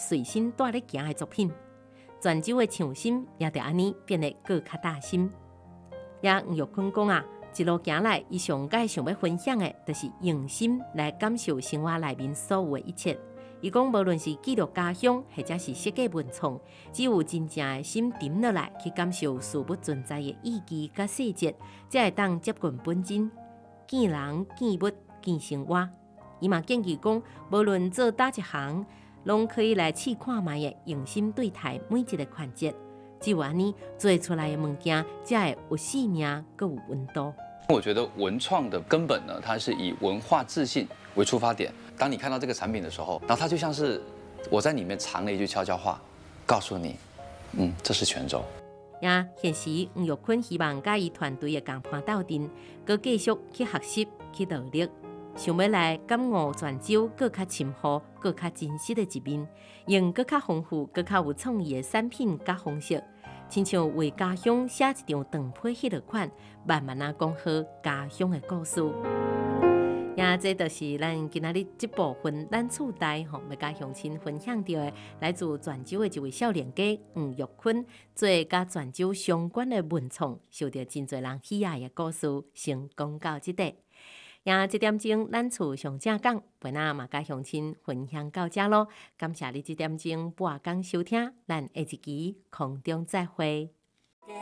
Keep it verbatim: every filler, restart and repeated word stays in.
随身带咧行的作品。泉州的唱心也就安尼变得更较大心。也黄玉坤讲啊，一路行来，伊上界想要分享的，就是用心来感受生活内面所有的一切。伊讲，无论是记录家乡，或者是设计文创，只有真正的心沉落来，去感受事物存在的意义甲细节，才会当接近本真，见人、见物、见生活。伊嘛建议讲，无论做哪一行，拢可以来试看卖的，用心对待每一个环节。只有安尼做出来的物件，才会有生命，更有温度。 我觉得文创的根本呢，它是以文化自信为出发点。当你看到这个产品的时候，然后它就像是我在里面藏了一句悄悄话，告诉你，嗯，这是泉州。 也现时，黄玉坤希望甲伊团队的共伴斗阵，佮继续去学习、去努力，想要来感悟泉州更较深厚、更较真实的一面，用更较丰富、更较有创意的产品甲方式。亲像为家乡写一张长篇迄落款，慢慢啊讲好家乡的故事。呀，这就是咱今仔日这部分咱厝台吼，要甲乡亲分享到的，来自泉州的一位少年家黄玉坤，做甲泉州相关的文创，受到真侪人喜爱的故事，先讲到这里。呀，这点钟咱厝上正讲，本仔嘛甲乡亲分享到这咯。感谢你这点钟半工收听，咱下一期空中再会。